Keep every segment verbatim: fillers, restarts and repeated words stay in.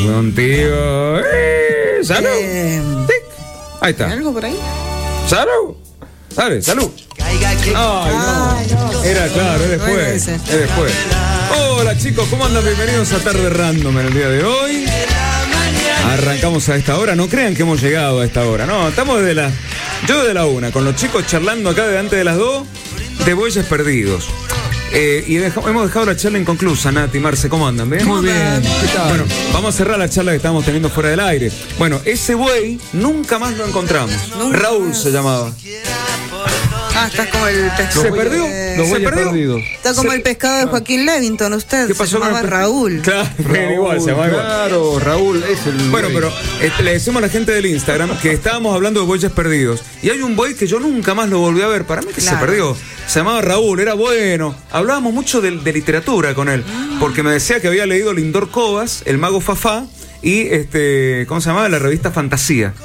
contigo. ¡Eh! ¡Salud! Eh, Ahí está. ¿Hay algo por ahí? ¡Salud! Dale, salud. Ay, no. Ay, no. Era claro, es después. ese. Es después. Hola chicos, ¿cómo andan? Bienvenidos a Tarde Random en el día de hoy. Arrancamos a esta hora. No crean que hemos llegado a esta hora. No, estamos desde la. Yo desde la una, con los chicos charlando acá delante de las dos de Bueyes Perdidos. Eh, y deja, hemos dejado la charla inconclusa, Nati, Marce, ¿cómo andan? ¿Bien? Muy bien. ¿Qué tal? Bueno, vamos a cerrar la charla que estábamos teniendo fuera del aire. Bueno, ese buey nunca más lo encontramos. Nunca Raúl más. se llamaba. Ah, está como el pescado. ¿Se perdió? de- ¿Se Bueyes perdió? Perdidos. Está como Se- el pescado de Joaquín Levington, usted. ¿Qué pasó se con llamaba el pe- Raúl. Claro, era igual, se llamaba igual. Claro, Raúl es el. Bueno, güey. pero este, le decimos a la gente del Instagram que estábamos hablando de bueyes perdidos. Y hay un buey que yo nunca más lo volví a ver. Para mí que Claro. se perdió. Se llamaba Raúl, era bueno. Hablábamos mucho de, de literatura con él. Porque me decía que había leído Lindor Covas, El Mago Fafá y, este, ¿cómo se llamaba? La revista Fantasía.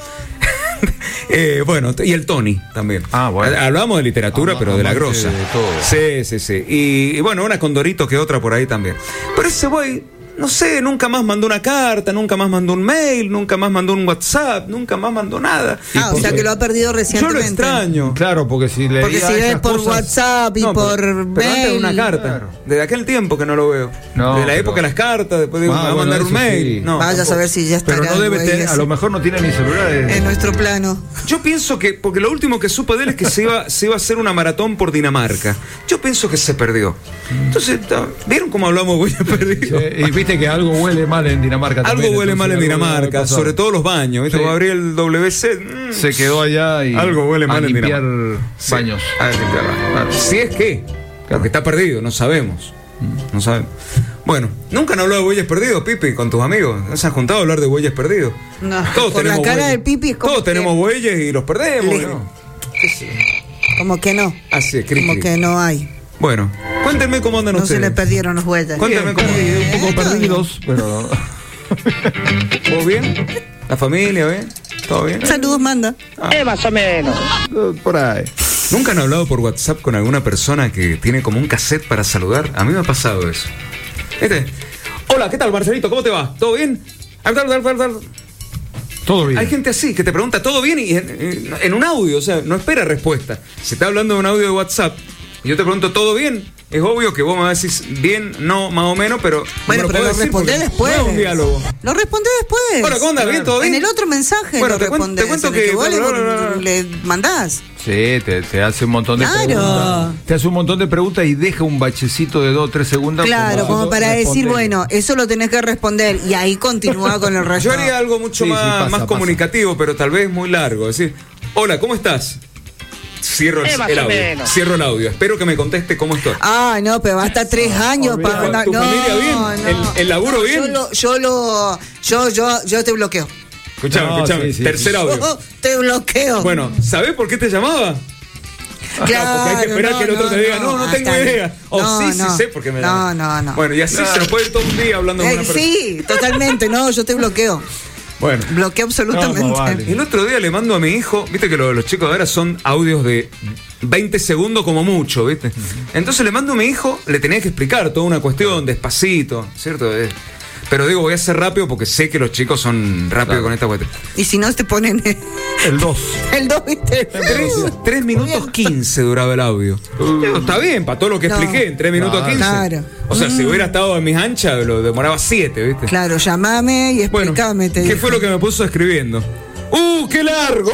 Eh, bueno, y el Tony también. Ah, bueno. Hablamos de literatura, Ama- pero de la amante grosa. de todo. Sí, sí, sí. Y, y bueno, una con Dorito que otra por ahí también. Pero ese boy, no sé, nunca más mandó una carta, nunca más mandó un mail, nunca más mandó un WhatsApp, nunca más mandó nada. Ah, o sea que lo ha perdido Yo lo recientemente. extraño. Claro, porque si le. Porque si ves por WhatsApp y No, pero- por pero antes de mail. una carta. Claro. Desde aquel tiempo que no lo veo. No, de la pero- época de las cartas, después digo, Ah, me va a bueno, mandar un eso mail. sí. No, Vaya a tampoco. saber si ya está. Pero no debe tener. A lo mejor no tiene ni celulares. En nuestro plano. Yo pienso que, porque lo último que supe de él es que se iba, se iba a hacer una maratón por Dinamarca. Yo pienso que se perdió. Entonces, ta- ¿vieron cómo hablamos de bueyes perdidos? Eh, y viste que algo huele mal en Dinamarca Algo también, huele entonces mal en algo debe haber Dinamarca, pasado. sobre todo los baños. ¿Viste? Sí. Como abrí el W C. mm, Se quedó allá y. Algo huele mal a en limpiar Dinamarca. Sí, baños. a limpiar baños. Claro. Si es que, porque está perdido, no sabemos. No sabemos. Bueno, nunca han hablado de bueyes perdidos, Pipi, con tus amigos. ¿No se han juntado a hablar de bueyes perdidos? No, Todos por la tenemos cara bueyes. del Pipi es como Todos que- tenemos bueyes y los perdemos. Le- ¿no? Como que no. Así es, cri, Como cri. que no hay. Bueno, cuéntenme cómo andan No ustedes. se le perdieron los huellas. Cuéntame cómo. Sí, un poco perdidos, pero. ¿Vos bien? ¿La familia bien? ¿Todo bien? Saludos, manda. Eh, más o menos. Por ahí. ¿Nunca han hablado por WhatsApp con alguna persona que tiene como un cassette para saludar? A mí me ha pasado eso. Este. Hola, ¿qué tal, Marcelito? ¿Cómo te va? ¿Todo bien? Todo bien. Hay gente así que te pregunta todo bien y en, en- en un audio, o sea, no espera respuesta. Se está hablando de un audio de WhatsApp y yo te pregunto todo bien. Es obvio que vos me decís bien, no, más o menos, pero. Bueno, no me pero lo podés decir respondé porque después. No es un diálogo. Lo respondé después. Bueno, ¿cómo andas? ¿Bien? ¿Todo bien? En el otro mensaje Bueno, lo te cuen- respondés. te cuento en el que- vos le, bla, bla, bla, bla. le mandás. Sí, te, te hace un montón de Claro. preguntas. Te hace un montón de preguntas y deja un bachecito de dos o tres segundos. Claro, como para decir, responder. bueno, eso lo tenés que responder. Y ahí continúa con el resto. Yo haría algo mucho Sí, sí, más, pasa, más pasa. comunicativo, pero tal vez muy largo. Decir, hola, ¿cómo estás? Cierro el, Eh, más el o audio. menos. Cierro el audio. Espero que me conteste cómo estoy. Ah, no, pero hasta tres años olvidate. para mandar. ¿Tu No, familia bien? no. ¿El- el laburo bien? Yo lo, yo lo, yo, yo, yo te bloqueo. Escuchame, No, escuchame. sí, sí, Tercer sí. audio. Yo te bloqueo. Bueno, ¿sabés por qué te llamaba? Claro, porque hay que esperar no, que el otro no, te diga, no, no, no tengo hasta ahí. idea. O No, sí, sí no. sé por qué me No, llama. no, no. Bueno, y así se nos puede ir todo un día hablando con Eh, una persona. sí, totalmente, no, yo te bloqueo. Bueno. Bloqueo absolutamente. No, no vale. El otro día le mando a mi hijo, viste que lo- los chicos de ahora son audios de veinte segundos como mucho, ¿viste? Entonces le mando a mi hijo, le tenía que explicar toda una cuestión, despacito, ¿cierto? Eh, Pero digo, voy a ser rápido porque sé que los chicos son rápidos Claro. con esta cuestión. Y si no, te ponen El dos. el dos, ¿viste? Tres, tres minutos quince duraba el audio. Digo, está bien, para todo lo que No. expliqué, en tres minutos Claro. quince. Claro. O sea, si Mm. hubiera estado en mis anchas, lo demoraba siete, ¿viste? Claro, llamame y Bueno, explícame. te ¿qué dijo. fue lo que me puso escribiendo? ¡Uh, qué largo!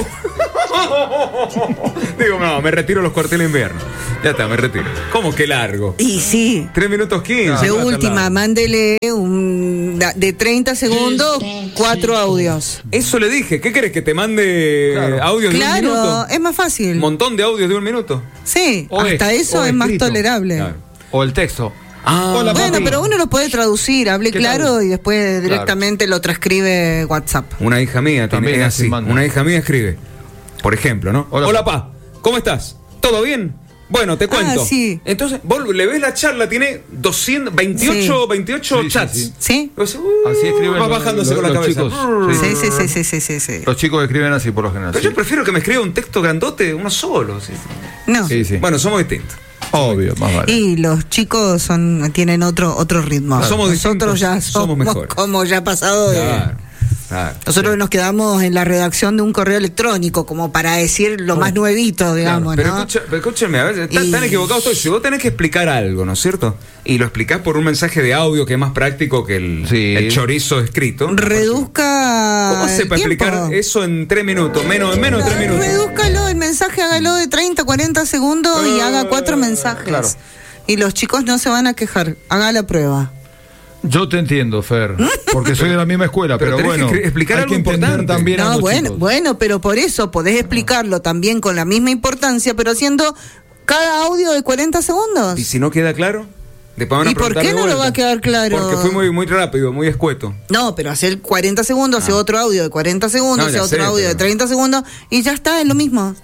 Digo, no, me retiro los cuarteles de invierno. Ya está, me retiro. ¿Cómo que largo? Y sí. Tres minutos quince. De última, mándele un da- de treinta segundos, cuatro audios. Eso le dije. ¿Qué querés? ¿Que te mande Claro. audios de un Claro, minuto? es más fácil. Un montón de audios de un minuto. Sí, O hasta es- eso o es más escrito. tolerable. Claro. O el texto. Ah, Hola, Bueno, papi. pero uno lo puede traducir, hable ¿Qué claro tal? y después directamente lo transcribe WhatsApp. Una hija mía También también es así así. manda. Una hija mía escribe, por ejemplo, ¿no? Hola, Hola, pa. ¿Cómo estás? ¿Todo bien? Bueno, te cuento. Ah, sí. Entonces, vos le ves la charla, tiene doscientos veintiocho, Sí. veintiocho Sí, sí, chats. sí. ¿Sí? Y vos decís, uh, Así escriben va los- bajándose los- con la los cabeza. chicos. Sí, sí, sí, sí, sí, sí, sí. Los chicos escriben así por lo general. Pero sí. yo prefiero que me escriba un texto grandote, uno solo. ¿sí? No. Sí, sí. Bueno, somos distintos. Obvio, más vale. Y los chicos son tienen otro otro ritmo. Claro. Somos Nosotros ya distintos, somos, somos mejores. como ya pasado de... Claro, claro. Nosotros Sí. nos quedamos en la redacción de un correo electrónico, como para decir lo más nuevito, digamos, Claro, pero, ¿no? escucha, pero escúchame, a ver, están Y- tan equivocados todos. Si vos tenés que explicar algo, ¿no es cierto? Y lo explicás por un mensaje de audio que es más práctico que el, Sí. el chorizo escrito. Reduzca. ¿Cómo hace el para tiempo. explicar eso en tres minutos? Menos, en menos de tres minutos. Redúzcalo, el mensaje hágalo de treinta, cuarenta segundos y Ah, haga cuatro mensajes. claro. Y los chicos no se van a quejar. Haga la prueba. Yo te entiendo, Fer, porque soy de la misma escuela, Pero pero, tenés que bueno, cre- explicar hay algo que entender importante. también a No, los bueno, chicos. bueno, pero por eso podés explicarlo también con la misma importancia, pero haciendo cada audio de cuarenta segundos. ¿Y si no queda claro? Después van a ¿Y por preguntar qué de no lo vuelta. va a quedar claro? Porque fui muy, muy rápido, muy escueto. No, pero hacer cuarenta segundos, hace otro audio de cuarenta segundos, No, hace ya otro sé, audio de pero- treinta segundos y ya está, es lo mismo.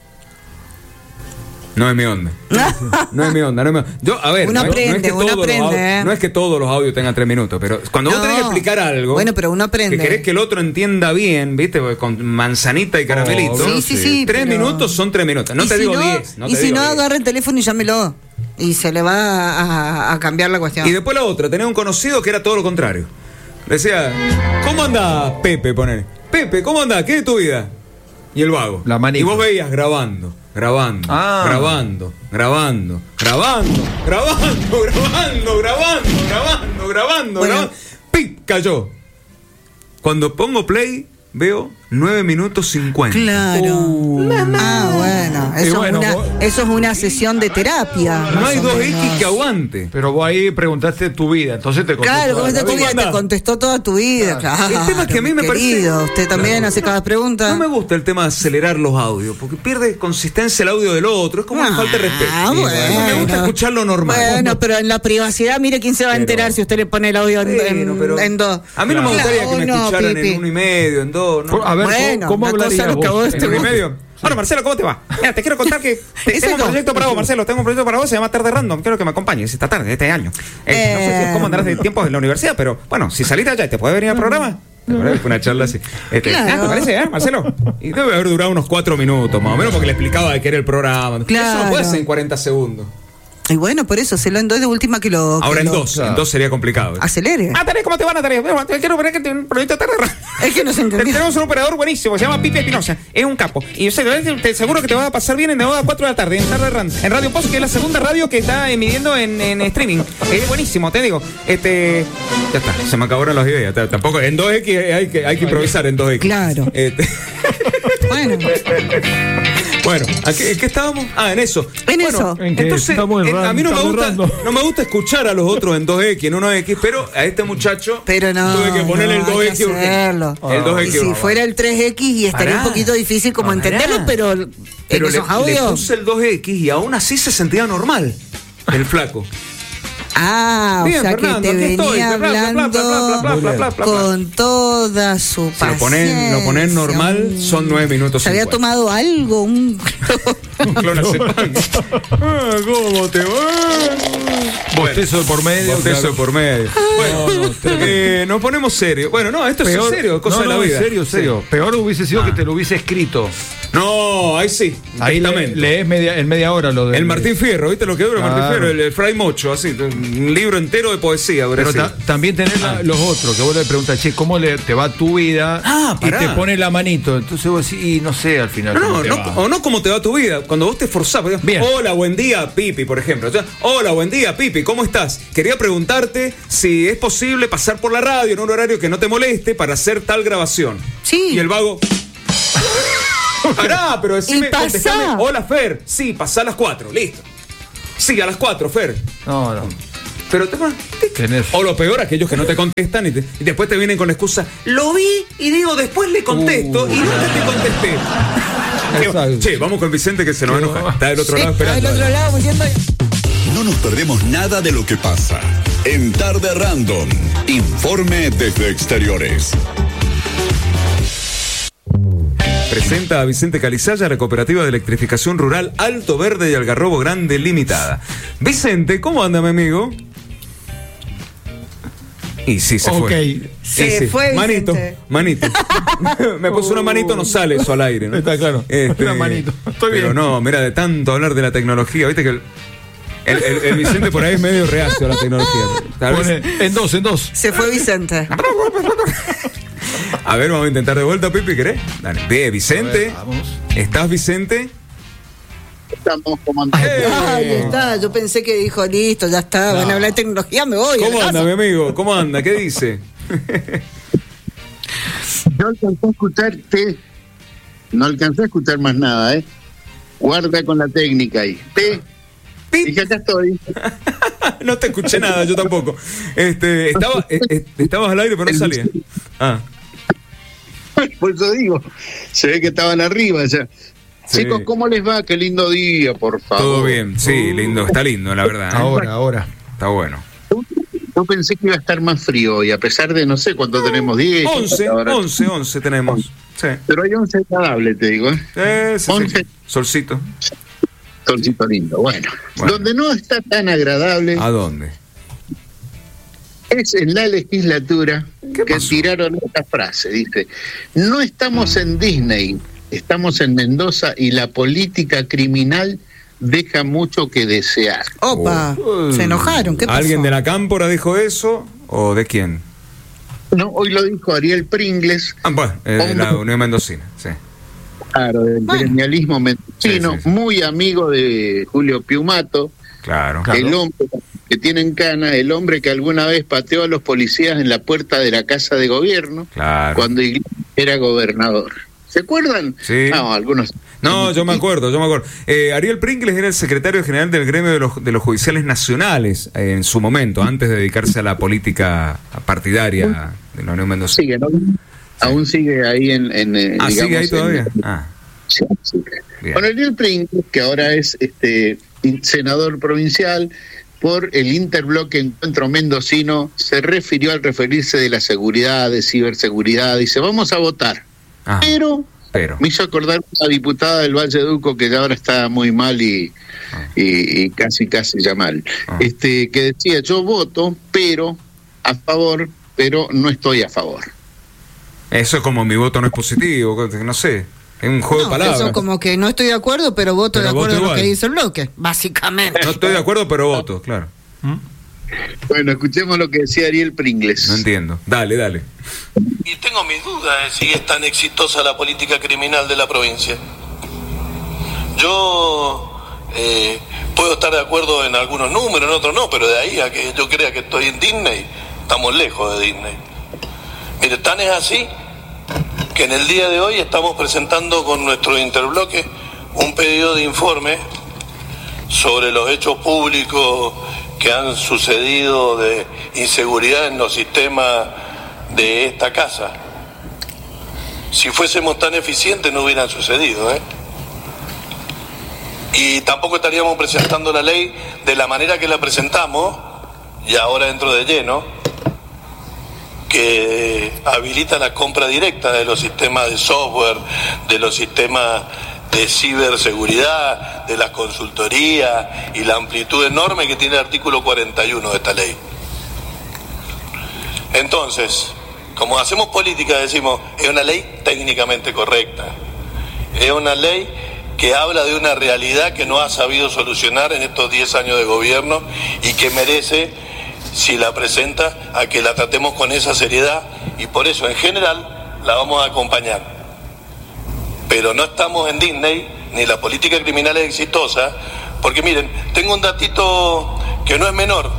No es mi onda. No es mi onda, no es mi onda. Yo, a ver, Uno no, es- aprende, no es que uno todos los aprende, audios- ¿eh? no es que todos los audios tengan tres minutos, pero cuando vos No. tenés que explicar algo, Bueno, pero uno aprende. que querés que el otro entienda bien, ¿viste? Porque con manzanita y caramelito. Oh, Sí, sí, sí, Tres pero- minutos son tres minutos. No Y te si digo no- diez. No y te si digo no, diez. agarra el teléfono y llámelo. Y se le va a, a cambiar la cuestión. Y después la otra, tenés un conocido que era todo lo contrario. Decía, ¿cómo anda Pepe? Poner. Pepe, ¿cómo anda? ¿Qué es tu vida? Y el vago. La manija. Y vos veías grabando, grabando, Ah. grabando, grabando, grabando, grabando, grabando, grabando, grabando, grabando, Bueno. grabando. ¡Pip! Cayó. Cuando pongo play, veo nueve minutos cincuenta. Claro. Uh. Ah, bueno. Y Eso, bueno, es una, vos- eso es una sesión de terapia. No más hay o dos menos. X que aguante. Pero vos ahí preguntaste tu vida, entonces te contestó Claro, toda ¿cómo está la tu vida. vida? Te contestó toda tu vida. Claro. El tema es que a mí me querido. parece- Usted también Claro. hace cada pregunta. No me gusta el tema de acelerar los audios, porque pierde consistencia el audio del otro. Es como una Ah, falta de respeto. bueno. No me gusta escucharlo normal. Bueno, pero en la privacidad, mire quién se va a Pero- enterar si usted le pone el audio en, Bueno, en- pero en dos. a mí no me Claro. gustaría que me No, escucharan Pipi. en uno y medio, en dos. ¿no? A ver, Bueno, ¿cómo, cómo una cosa hablarías lo que vos? vos En este uno y gusto. medio. Bueno, Marcelo, ¿cómo te va? Mira, te quiero contar que te- Ese tengo un no. proyecto para vos, Marcelo. Tengo un proyecto para vos, se llama Tarde Random. Quiero que me acompañes esta tarde, este año. Eh, No sé si- Eh. cómo andarás de tiempo en la universidad, pero bueno, si salís de allá y te puedes venir al programa. ¿Te parece? Fue una charla así. Este, Claro. Ah, ¿te parece, eh, Marcelo? Y debe haber durado unos cuatro minutos, más o menos, porque le explicaba de qué era el programa. Eso Claro. no puede ser en cuarenta segundos. Y bueno, por eso, se lo en dos de última que lo. que Ahora en lo dos. En dos sería complicado. Acelere. Ah, Tere, ¿cómo te van a Tere? Bueno, te quiero ver que tiene un proyecto de Tarde Random. Es que no se Te- entendió. Tenemos un operador buenísimo, se llama Pipi Espinosa, es un capo. Y yo sé, te, te seguro que te va a pasar bien en de dos a cuatro de la tarde, en Tarde Random, en Radio Post, que es la segunda radio que está emitiendo en, en streaming. Es buenísimo, te digo. Este. Ya está, se me acabaron las ideas. T- Tampoco, en dos X hay que, hay que improvisar en dos X. Claro. Este, Bueno, bueno, ¿a qué- ¿en qué estábamos? Ah, en eso. En Bueno, eso. En que entonces, estamos en en- a ran- mí no me, estamos gusta, random. no me gusta escuchar a los otros en dos X, en uno X, pero a este muchacho pero no. tuve que ponerle no, el dos hay X que urgente. hacerlo. El dos Y X si urgente. fuera el tres X y estaría Pará. un poquito difícil como Pará. entenderlo, pero en Pero le, esos le audios. puse el dos X y aún así se sentía normal el flaco. Ah, Bien, o sea Fernando, que te aquí estoy. venía Bla, bla, bla, bla, bla, bla, hablando bla, bla, bla, bla. con toda su Si paciencia. lo ponen, lo ponen normal, son nueve minutos Se había cincuenta. tomado algo, un... Un clonazepam. Ah, ¿cómo te va? Bostezo por medio. Bostezo claro. por medio. Bueno, eh, nos ponemos serios. Bueno, no, esto Peor- es serio, es cosa no, de la no, vida. en serio, Sí. serio. Peor hubiese sido Ah. que te lo hubiese escrito. No, ahí sí. Ahí le- Testamento. lees media, en media hora lo de. El Martín Fierro, ¿viste lo que dura Claro. Martín Fierro? El, el Fray Mocho, así, un libro entero de poesía. Pero así. ta- también tenés la- los otros, que vos le preguntas, che, ¿cómo le, te va tu vida? Ah, y pará. te pone la manito. Entonces vos decís, y no sé al final. No, cómo no, te no, va. o no cómo te va tu vida. Cuando vos te esforzás, por ejemplo, Bien. hola, buen día, Pipi, por ejemplo. O sea, hola, buen día, Pipi, ¿cómo estás? Quería preguntarte si es posible pasar por la radio en un horario que no te moleste para hacer tal grabación. Sí. Y el vago. Pará, pero decime, Y pasá. contestame, hola, Fer. Sí, pasá a las cuatro, listo. Sí, a las cuatro, Fer. No, no. Pero te Tenés- O lo peor, aquellos que no te contestan y, te- y después te vienen con la excusa. Lo vi y digo, después le contesto Uh. y nunca te contesté. Exacto. Che, vamos con Vicente que se nos va a enojar. Está del otro Sí, lado está esperando. del otro lado diciendo... No nos perdemos nada de lo que pasa. En Tarde Random, informe desde exteriores. Presenta a Vicente Calizaya, la Cooperativa de Electrificación Rural Alto Verde y Algarrobo Grande Limitada. Vicente, ¿cómo anda, mi amigo? Y sí, se Ok. fue. Y Se fue, Manito, Vicente. manito. Me puso una manito, no sale eso al aire, ¿no? Está claro. Una manito. Estoy pero bien. no, mira, de tanto hablar de la tecnología, viste que el- El, el, el Vicente por ahí es medio reacio a la tecnología. Tal vez... Pone en dos, en dos. Se fue Vicente. A ver, vamos a intentar de vuelta, Pipi, ¿querés? Dale. Ve, Vicente. Ver, vamos. ¿Estás, Vicente? Estamos comandando. ¡Eh! Ahí está, yo pensé que dijo, listo, ya está, van a hablar de tecnología, me voy. ¿Cómo a la anda, casa. mi amigo? ¿Cómo anda? ¿Qué dice? Yo alcancé a escucharte. No alcancé a escuchar más nada, ¿eh? Guarda con la técnica ahí. P. Pip. Dije, acá estoy. No te escuché nada, yo tampoco. Este, estaba, eh, eh, estabas al aire, pero no salía. Ah, Por eso digo, se ve que estaban arriba ya. Sí. Chicos, ¿cómo les va? Qué lindo día, por favor. todo bien. Sí, lindo. Está lindo, la verdad. ¿eh? Ahora, ahora. Está bueno. Yo pensé que iba a estar más frío y a pesar de no sé cuánto tenemos, diez. once, ahora. once, once tenemos. Sí. Pero hay once agradables, te digo. ¿eh? Eh, sí, sí. once. Solcito. Solcito lindo. Bueno, Bueno. donde no está tan agradable ¿A dónde? es en la legislatura ¿Qué que pasó? tiraron esta frase. Dice, no estamos en Disney, estamos en Mendoza y la política criminal deja mucho que desear. Opa, Oh. se enojaron, ¿qué pasó? ¿Alguien de la Cámpora dijo eso? ¿O de quién? No, hoy lo dijo Ariel Pringles, Ah, bueno, eh, de la Unión Mendocina. Sí. claro, del Bueno. gremialismo mendocino, Sí, sí, sí. muy amigo de Julio Piumato, Claro. el hombre que tiene en cana, el hombre que alguna vez pateó a los policías en la puerta de la casa de gobierno Claro. cuando Iglesias era gobernador. ¿Se acuerdan? Sí. No, algunos. No, yo me acuerdo, yo me acuerdo. Eh, Ariel Pringles era el secretario general del gremio de los, de los judiciales nacionales eh, en su momento, antes de dedicarse a la política partidaria de la Unión Mendocina. Sigue, ¿no? Aún sigue ahí en. en eh, Ah, ¿sigue ahí digamos, todavía? en- Ah, Sí, sí. Bien. Con Ariel Pringles, que ahora es este in- senador provincial por el interbloque Encuentro Mendocino, se refirió al referirse de la seguridad, de ciberseguridad, dice, vamos a votar. ah, Pero pero. me hizo acordar una diputada del Valle Duco que ya ahora está muy mal y, y, y casi casi ya mal, Ah. este que decía, yo voto, pero a favor, pero no estoy a favor. Eso es como mi voto no es positivo, no sé. Es un juego de No, palabras. eso como que no estoy de acuerdo, pero voto Pero de acuerdo voto a lo igual. que dice el bloque, básicamente. No estoy de acuerdo, pero voto, claro. Bueno, escuchemos lo que decía Ariel Pringles. No entiendo. Dale, dale. Y tengo mis dudas de si es tan exitosa la política criminal de la provincia. Yo eh, puedo estar de acuerdo en algunos números, en otros no, pero de ahí a que yo crea que estoy en Disney, estamos lejos de Disney. Mire, tan es así que en el día de hoy estamos presentando con nuestro interbloque un pedido de informe sobre los hechos públicos que han sucedido de inseguridad en los sistemas de esta casa. Si fuésemos tan eficientes no hubieran sucedido, ¿eh? Y tampoco estaríamos presentando la ley de la manera que la presentamos, y ahora entro de lleno, que habilita la compra directa de los sistemas de software, de los sistemas de ciberseguridad, de las consultorías y la amplitud enorme que tiene el artículo cuarenta y uno de esta ley. Entonces, como hacemos política, decimos, es una ley técnicamente correcta, es una ley que habla de una realidad que no ha sabido solucionar en estos diez años de gobierno y que merece, si la presenta, a que la tratemos con esa seriedad, y por eso en general la vamos a acompañar. Pero no estamos en Disney, ni la política criminal es exitosa, porque miren, tengo un datito que no es menor.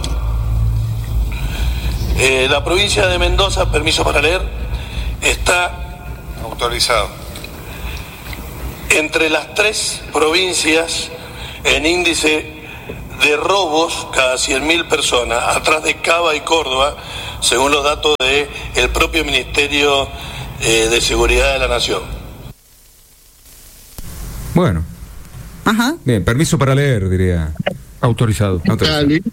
Eh, la provincia de Mendoza, permiso para leer, está autorizado entre las tres provincias en índice de robos cada cien mil personas, atrás de Cava y Córdoba, según los datos del propio Ministerio eh, de Seguridad de la Nación. Bueno, Ajá. bien, permiso para leer, diría. Autorizado. Autorizado. Dale.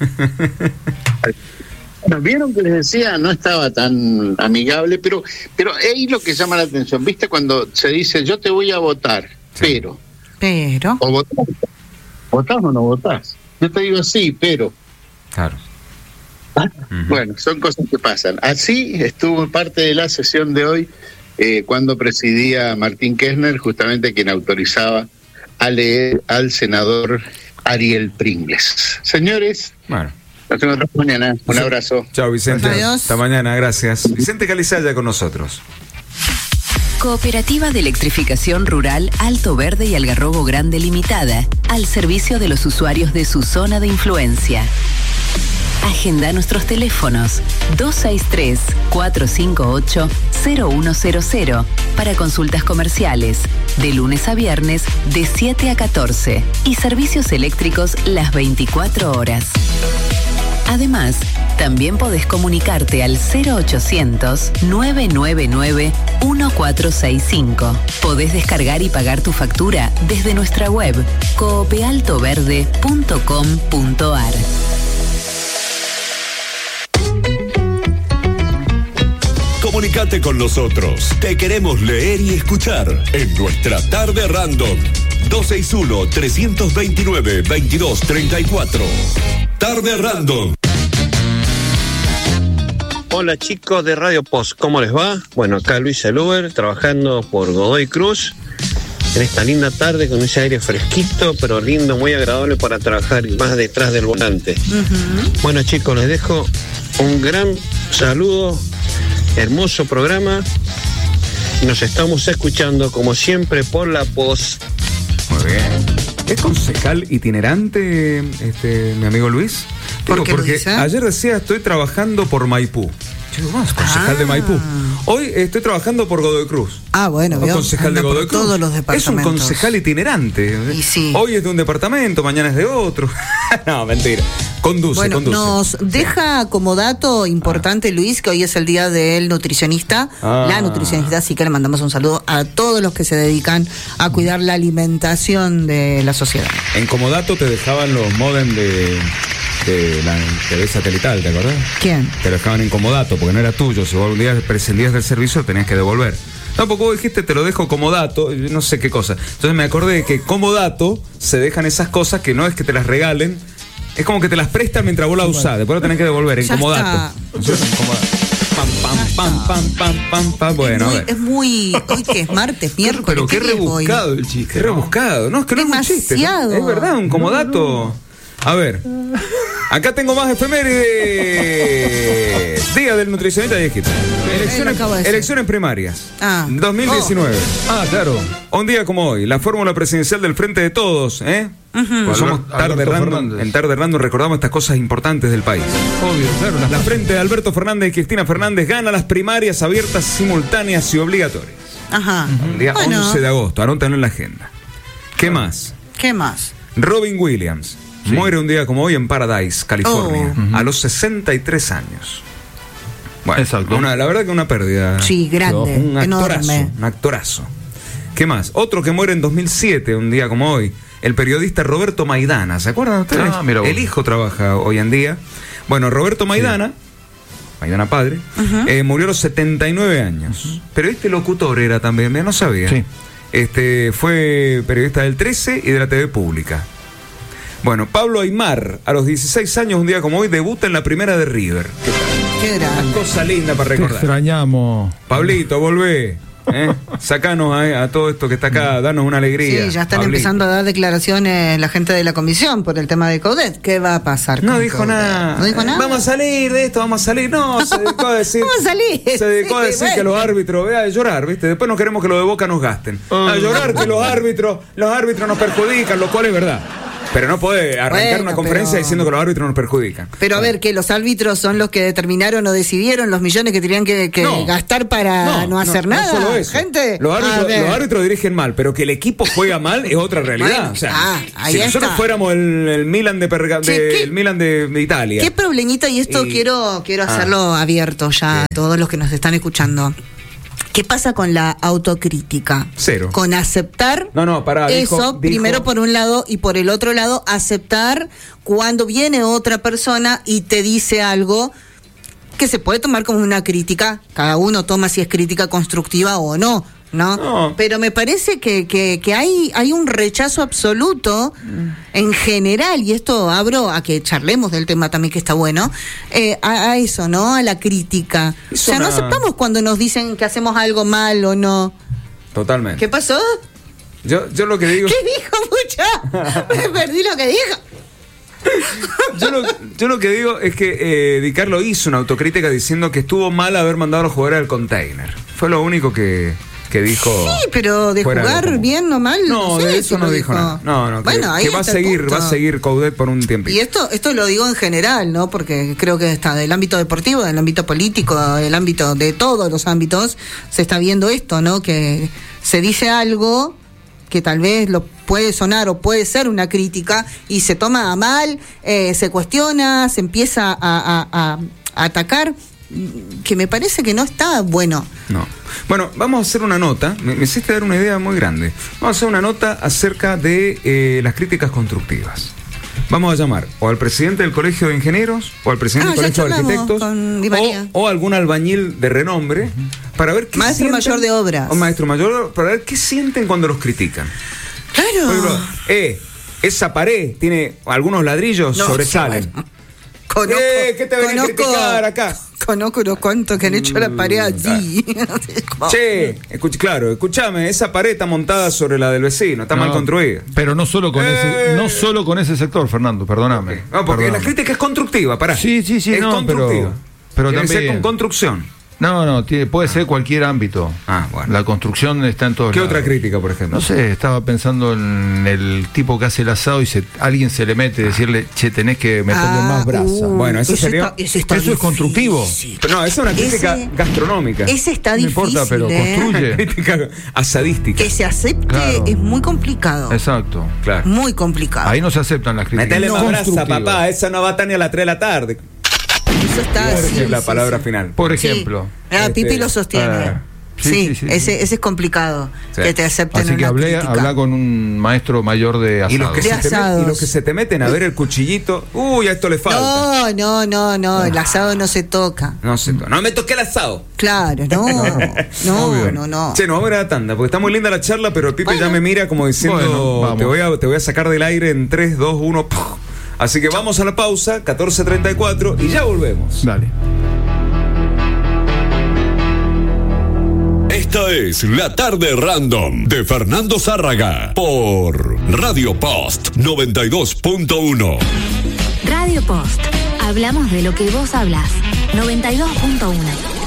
Bueno, vieron que les decía, no estaba tan amigable, pero pero ahí lo que llama la atención, ¿viste? Cuando se dice, yo te voy a votar, Sí. pero, Pero, o votás, ¿votás o no votás? Yo te digo sí, pero. Claro. Ujú. Bueno, son cosas que pasan. Así estuvo parte de la sesión de hoy, eh, cuando presidía Martín Kirchner, justamente quien autorizaba a leer al senador Ariel Pringles. Señores, Bueno. nos vemos mañana. Un abrazo. Chao, Vicente. Adiós. Hasta mañana, gracias. Vicente Calizaya con nosotros. Cooperativa de Electrificación Rural Alto Verde y Algarrobo Grande Limitada, al servicio de los usuarios de su zona de influencia. Agenda nuestros teléfonos dos seis tres, cuatro cinco ocho, cero uno cero cero para consultas comerciales, de lunes a viernes de siete a catorce y servicios eléctricos las veinticuatro horas. Además, también podés comunicarte al cero ochocientos, nueve nueve nueve, uno cuatro seis cinco. Podés descargar y pagar tu factura desde nuestra web coopealtoverde punto com punto ar. Comunicate con nosotros. Te queremos leer y escuchar en nuestra tarde random. dos seis uno, tres dos nueve, veintidós treinta y cuatro. Tarde random. Hola chicos de Radio Post, ¿cómo les va? Bueno, acá Luis Eluber, trabajando por Godoy Cruz, en esta linda tarde con ese aire fresquito, pero lindo, muy agradable para trabajar más detrás del volante. Uh-huh. Bueno chicos, les dejo un gran saludo, hermoso programa, nos estamos escuchando como siempre por la Post. Muy bien. ¿Es concejal itinerante este mi amigo Luis? ¿Por Digo, qué lo porque dice? ayer decía estoy trabajando por Maipú. Yo digo, más concejal Ah. de Maipú. Hoy estoy trabajando por Godoy Cruz. Ah, bueno, ¿O vio, concejal anda de por Godoy Cruz? todos los Es un departamentos. concejal itinerante. Y sí. Hoy es de un departamento, mañana es de otro. No, mentira. Conduce, Bueno, conduce. nos deja como dato importante, Luis, que hoy es el día del nutricionista, Ah. la nutricionista, así que le mandamos un saludo a todos los que se dedican a cuidar la alimentación de la sociedad. En Comodato te dejaban los modem de, de la T V satelital, ¿te acordás? ¿Quién? Te lo dejaban en Comodato porque no era tuyo. Si vos un día prescindías del servicio, tenías que devolver. No, porque vos dijiste te lo dejo como dato, no sé qué cosa. Entonces me acordé de que como dato se dejan esas cosas que no es que te las regalen, es como que te las prestan mientras vos las usás. Después lo tenés que devolver en Ya comodato. está. Entonces, en comodato. Pam, pam, pam, pam, pam, pam, pam. Bueno, a muy, ver. es muy. Hoy que es martes, miércoles. Pero qué día es hoy? rebuscado el chiste. Qué rebuscado. No, es que no es un chiste. ¿no? Demasiado. Es verdad, un comodato. A ver. Acá tengo más efemérides. Día del nutricionista viejito. Elecciones, acabo de decir. elecciones primarias. Ah. dos mil diecinueve. Ah, claro. Un día como hoy, la fórmula presidencial del Frente de Todos, ¿eh? Pues somos Albert- tarde Alberto random. Fernández. En tarde random recordamos estas cosas importantes del país. Obvio, claro. La Frente de Alberto Fernández y Cristina Fernández gana las primarias abiertas, simultáneas y obligatorias. Ajá. El día Bueno, once de agosto, anótenlo en la agenda. ¿Qué más? ¿qué más? Robin Williams muere un día como hoy en Paradise, California, Oh. a los sesenta y tres años. Bueno, Exacto. una- la verdad que una pérdida. Sí, grande, Un actorazo, enorme. un actorazo. ¿Qué más? Otro que muere en dos mil siete, un día como hoy, el periodista Roberto Maidana. ¿Se acuerdan ustedes? Ah, mira vos. El hijo trabaja hoy en día. Bueno, Roberto Maidana, Maidana padre, eh, murió a los setenta y nueve años. Pero este locutor era también, mira, no sabía. Sí. Este, fue periodista del trece y de la T V pública. Bueno, Pablo Aymar, a los dieciséis años, un día como hoy, debuta en la primera de River. ¿Qué tal? Qué grande. Cosa linda para Te recordar. extrañamos. Pablito, volvé. ¿eh? Sacanos a, a todo esto que está acá, danos una alegría. Sí, ya están Pablito. empezando a dar declaraciones la gente de la comisión por el tema de Coudet. ¿Qué va a pasar? No con dijo Coudet? nada. No dijo nada. Vamos a salir de esto, vamos a salir. No, se dedicó a decir. Vamos a salir. Se dedicó a Sí, decir bueno. que los árbitros, vea, a llorar, ¿viste? Después no queremos que los de Boca nos gasten. Oh. A llorar que los árbitros, los árbitros nos perjudican, lo cual es verdad. Pero no puede arrancar Bueno, una conferencia pero- diciendo que los árbitros nos perjudican. Pero a ver, que los árbitros son los que determinaron o decidieron los millones que tenían que, que No. gastar para no, hacer nada. solo eso. Gente, Los a árbitros, ver. los árbitros dirigen mal, pero que el equipo juega mal es otra realidad. Bueno, o sea, ah, ahí si nosotros está. fuéramos el, el Milan de, Perga- Che, de- ¿qué- el Milan de, de Italia. Qué problemita, y esto Y- quiero, quiero Ah. hacerlo abierto ya a todos los que nos están escuchando. ¿Qué pasa con la autocrítica? Cero. Con aceptar No, no, pará, eso, dijo- dijo- primero por un lado, y por el otro lado, aceptar cuando viene otra persona y te dice algo que se puede tomar como una crítica. Cada uno toma si es crítica constructiva o no, ¿no? No. Pero me parece que, que, que hay, hay un rechazo absoluto en general, y esto abro a que charlemos del tema también, que está bueno, eh, a, a eso, ¿no? A la crítica. Es O sea, no una- aceptamos cuando nos dicen que hacemos algo mal o no. Totalmente. ¿Qué pasó? Yo, yo lo que digo. ¿Qué dijo, escuchá, me perdí lo que dijo. Yo lo, yo lo que digo es que eh, Di Carlo hizo una autocrítica diciendo que estuvo mal haber mandado a los jugadores al container. Fue lo único que, que dijo. Sí, pero de jugar de bien o mal. No, no sé de eso si no lo dijo nada. No, no, bueno, que, ahí que va a seguir, va a seguir Coudet por un tiempito. Y esto, esto lo digo en general, ¿no? Porque creo que está del ámbito deportivo, del ámbito político, del ámbito de todos los ámbitos, se está viendo esto, ¿no? Que se dice algo que tal vez lo puede sonar o puede ser una crítica y se toma a mal, eh, se cuestiona, se empieza a, a, a, a atacar, que me parece que no está bueno. No. Bueno, vamos a hacer una nota, me, me hiciste dar una idea muy grande. Vamos a hacer una nota acerca de eh, las críticas constructivas. Vamos a llamar o al presidente del Colegio de Ingenieros o al presidente ah, del Colegio de Arquitectos o, o algún albañil de renombre uh-huh. para ver qué maestro sienten, mayor de obras o maestro mayor para ver qué sienten cuando los critican. Claro. Ejemplo, eh, esa pared tiene algunos ladrillos no, sobresalen. Bueno. Conozco, eh, ¿qué te ven a criticar acá? Conozco unos cuantos que han hecho la pared allí. Che, escuch, claro, escúchame, esa pared está montada sobre la del vecino, está no, mal construida. Pero no solo con eh. ese, no solo con ese sector, Fernando, perdóname. Okay. No, porque perdóname. La crítica es constructiva, pará. Sí, sí, sí, es no, constructiva. Pero, pero Tiene también que ser con construcción. No, no, tiene, puede ser cualquier ámbito. Ah, bueno. La construcción está en todos ¿Qué lados. otra crítica, por ejemplo? No sé, estaba pensando en el tipo que hace el asado y se, alguien se le mete, decirle, che, tenés que meterle ah, más brasa. Uh, bueno, eso, eso sería. Está, eso está eso es constructivo. Pero no, eso es una crítica ese, gastronómica. Ese está no difícil. No importa, pero ¿eh? construye. Crítica asadística. Que se acepte claro. es muy complicado. Exacto. Claro. Muy complicado. Ahí no se aceptan las críticas. Metele no. más brasa, papá. Esa no va a estar ni a las tres de la tarde. Eso está sí, sí, la sí, palabra sí. final. Por ejemplo. Sí. Ah, Pipi este, lo sostiene. Ah, sí, sí, sí, sí, sí, ese, sí. ese es complicado. Sí. Que te acepten Así que una hablé, crítica. habla con un maestro mayor de asado. Y los, que se te met, y los que se te meten a ver el cuchillito, uy, a esto le falta. No, no, no, no, el asado no se toca. No se toca. No me toqué el asado. Claro, no, no, no, no. Che, no vamos a ver a la tanda, porque está muy linda la charla, pero Pipe bueno, ya me mira como diciendo, bueno, te, voy a, te voy a sacar del aire en tres, dos, uno. Así que vamos a la pausa, catorce treinta y cuatro, y ya volvemos. Dale. Esta es La Tarde Random de Fernando Zárraga por Radio Post noventa y dos punto uno. Radio Post. Hablamos de lo que vos hablás. noventa y dos punto uno.